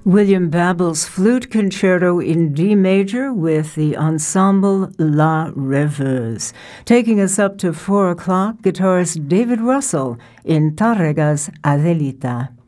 William Babel's Flute Concerto in D major with the ensemble La Rêveuse. Taking us up to 4 o'clock, guitarist David Russell in Tárrega's Adelita.